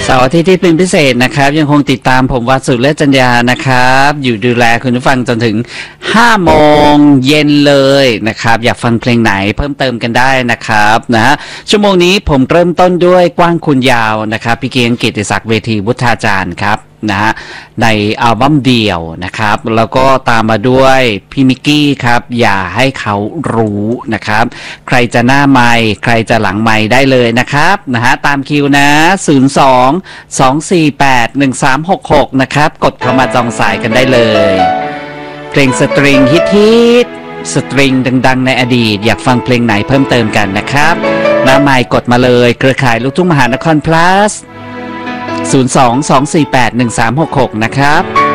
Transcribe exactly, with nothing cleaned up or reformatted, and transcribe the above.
เสาร์อาทิตย์ที่เป็นพิเศษนะครับยังคงติดตามผมวัดสุรเลิศจัญญานะครับอยู่ดูแลคุณผู้ฟังจนถึงห้าโมงเย็นเลยนะครับอยากฟังเพลงไหนเพิ่มเติมกันได้นะครับนะฮะชั่วโมงนี้ผมเริ่มต้นด้วยกว้างคุณยาวนะครับพี่เกียงกิตติศักดิ์เวทีวุฒาจารย์ครับนะฮะในอัลบั้มเดี่ยวนะครับแล้วก็ตามมาด้วยพี่มิกกี้ครับอย่าให้เขารู้นะครับใครจะหน้าไมค์ใครจะหลังไมค์ได้เลยนะครับนะฮะตามคิวนะศูนย์ สอง สอง สี่ แปด หนึ่ง สาม หก หกนะครับกดเข้ามาจองสายกันได้เลยเพลงสตริงฮิตฮิตสตริงดังๆในอดีตอยากฟังเพลงไหนเพิ่มเติมกันนะครับหน้าไมค์กดมาเลยเครือข่ายลูกทุ่งมหานคร plusศูนย์ สอง สอง สี่ แปด หนึ่ง สาม หก หกนะครับ